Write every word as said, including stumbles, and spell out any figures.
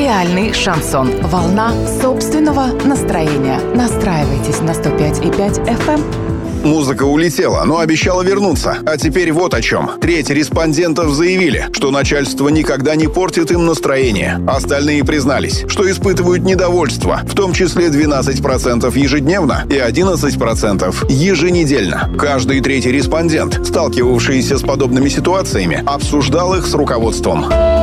Реальный шансон. Волна собственного настроения. Настраивайтесь на сто пять и пять эф эм. Музыка улетела, но обещала вернуться. А теперь вот о чем. Треть респондентов заявили, что начальство никогда не портит им настроение. Остальные признались, что испытывают недовольство, в том числе двенадцать процентов ежедневно и одиннадцать процентов еженедельно. Каждый третий респондент, сталкивавшийся с подобными ситуациями, обсуждал их с руководством.